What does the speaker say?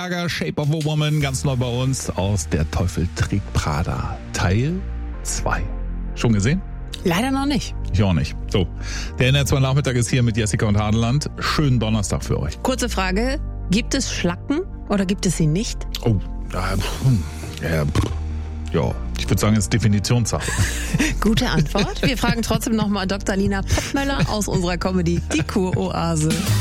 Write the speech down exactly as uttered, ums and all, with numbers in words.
Gaga, Shape of a Woman, ganz neu bei uns aus Der Teufel trägt Prada, Teil zwei. Schon gesehen? Leider noch nicht. Ich auch nicht. So, der N R zwei Nachmittag ist hier mit Jessica und Hadeland. Schönen Donnerstag für euch. Kurze Frage, gibt es Schlacken oder gibt es sie nicht? Oh, äh, ja, ja, ich würde sagen, es ist Definitionssache. Gute Antwort. Wir fragen trotzdem nochmal Doktor Lina Poppmöller aus unserer Comedy Die Kuroase.